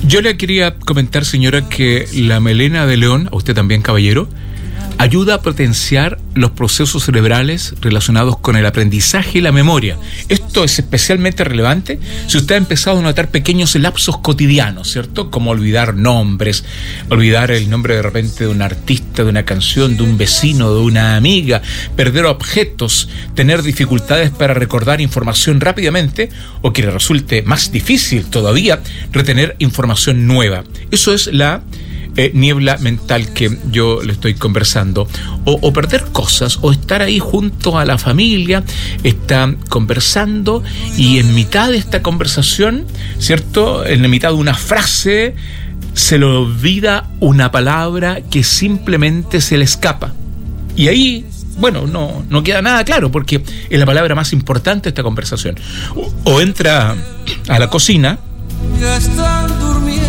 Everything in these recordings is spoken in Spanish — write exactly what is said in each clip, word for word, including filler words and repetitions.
Yo le quería comentar, señora, que la melena de león, a usted también, caballero, ayuda a potenciar los procesos cerebrales relacionados con el aprendizaje y la memoria. Esto es especialmente relevante si usted ha empezado a notar pequeños lapsos cotidianos, ¿cierto? Como olvidar nombres, olvidar el nombre de repente de un artista, de una canción, de un vecino, de una amiga, perder objetos, tener dificultades para recordar información rápidamente, o que le resulte más difícil todavía retener información nueva. Eso es la Eh, niebla mental que yo le estoy conversando, o, o perder cosas, o estar ahí junto a la familia, está conversando y en mitad de esta conversación, ¿cierto?, en la mitad de una frase se le olvida una palabra que simplemente se le escapa, y ahí, bueno, no, no queda nada claro porque es la palabra más importante de esta conversación. O, o entra a la cocina Ya están durmiendo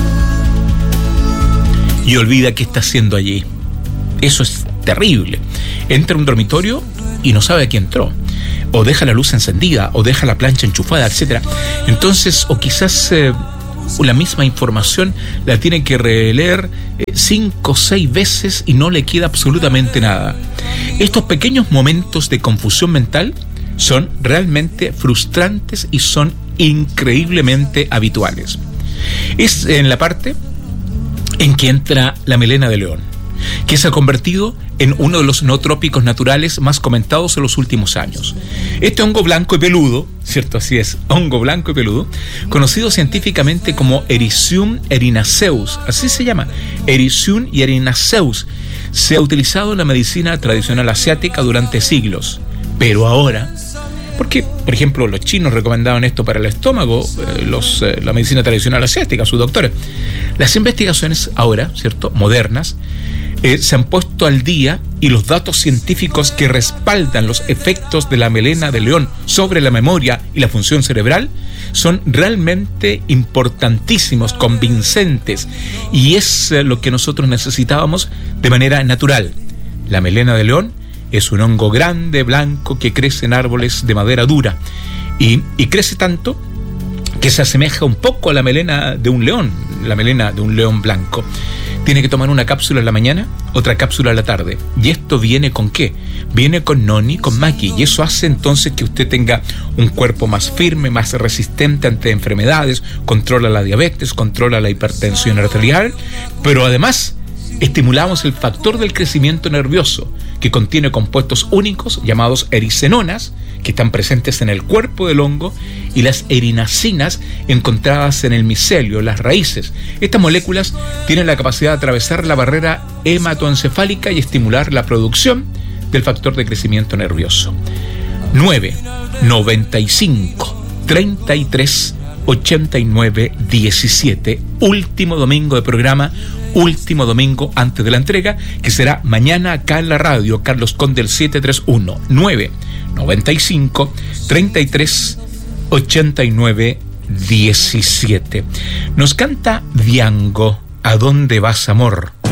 y olvida qué está haciendo allí. Eso es terrible. Entra a un dormitorio y no sabe a quién entró, o deja la luz encendida, o deja la plancha enchufada, etcétera. Entonces, o quizás eh, la misma información la tiene que releer eh, cinco o seis veces y no le queda absolutamente nada. Estos pequeños momentos de confusión mental son realmente frustrantes y son increíblemente habituales. Es en la parte en que entra la melena de león, que se ha convertido en uno de los nootrópicos naturales más comentados en los últimos años. Este hongo blanco y peludo, ¿cierto? Así es, hongo blanco y peludo, conocido científicamente como Ericium erinaceus, así se llama, Ericium erinaceus, se ha utilizado en la medicina tradicional asiática durante siglos, pero ahora, porque, por ejemplo, los chinos recomendaban esto para el estómago, eh, los, eh, la medicina tradicional asiática, sus doctores. Las investigaciones ahora, ¿cierto?, modernas, eh, se han puesto al día, y los datos científicos que respaldan los efectos de la melena de león sobre la memoria y la función cerebral son realmente importantísimos, convincentes, y es eh, lo que nosotros necesitábamos de manera natural. La melena de león es un hongo grande, blanco, que crece en árboles de madera dura y, y crece tanto que se asemeja un poco a la melena de un león, la melena de un león blanco. Tiene que tomar una cápsula en la mañana, otra cápsula en la tarde. ¿Y esto viene con qué? Viene con noni, con maqui, y eso hace entonces que usted tenga un cuerpo más firme, más resistente ante enfermedades, controla la diabetes, controla la hipertensión arterial, pero además estimulamos el factor del crecimiento nervioso, que contiene compuestos únicos llamados ericenonas, que están presentes en el cuerpo del hongo, y las erinacinas encontradas en el micelio, las raíces. Estas moléculas tienen la capacidad de atravesar la barrera hematoencefálica y estimular la producción del factor de crecimiento nervioso. nueve noventa y cinco treinta y tres ochenta y nueve diecisiete, último domingo de programa, último domingo antes de la entrega, que será mañana acá en la radio. Carlos Conde, el siete tres uno nueve noventa y cinco treinta y tres ochenta y nueve diecisiete. Nos canta Diango, ¿a dónde vas, amor?